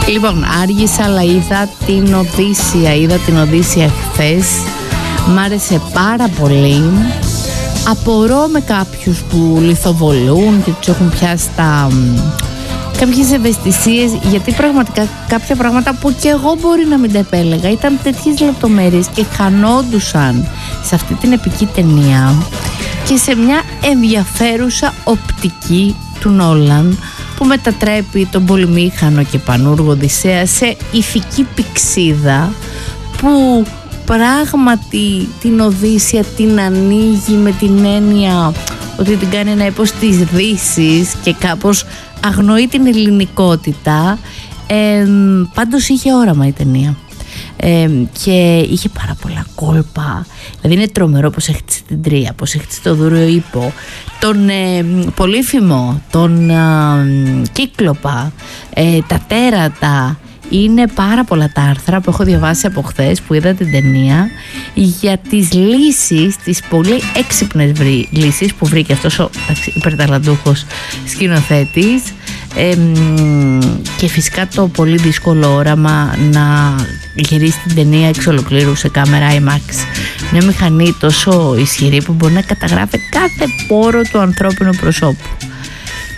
Λοιπόν, άργησα, αλλά είδα την Οδύσσια. Είδα την Οδύσσια χθες. Μ' άρεσε πάρα πολύ. Απορώ με κάποιους που λιθοβολούν και τους έχουν πιάσει κάποιες ευαισθησίες, γιατί πραγματικά κάποια πράγματα που και εγώ μπορεί να μην τα επέλεγα. Ήταν τέτοιες λεπτομέρειες και χανόντουσαν σε αυτή την επική ταινία και σε μια ενδιαφέρουσα οπτική του Νόλαν, που μετατρέπει τον πολυμήχανο και πανούργο Οδυσσέα σε ηθική πυξίδα που πράγματι την Οδύσσια την ανοίγει με την έννοια ότι την κάνει ένα έπος της Δύσης και κάπως αγνοεί την ελληνικότητα. Πάντως είχε όραμα η ταινία. Και είχε πάρα πολλά κόλπα. Δηλαδή είναι τρομερό πως έχει την Τρία, πως έχει το Δούριο Ίππο, τον Πολύφημο, τον Κύκλοπα, τα τέρατα. Είναι πάρα πολλά τα άρθρα που έχω διαβάσει από χθες που είδα την ταινία για τις λύσεις, τις πολύ έξυπνες λύσεις που βρήκε αυτός ο υπερταλαντούχος σκηνοθέτης, και φυσικά το πολύ δύσκολο όραμα να γυρίσει την ταινία εξ ολοκλήρου σε κάμερα IMAX. Μια μηχανή τόσο ισχυρή που μπορεί να καταγράφει κάθε πόρο του ανθρώπινου προσώπου.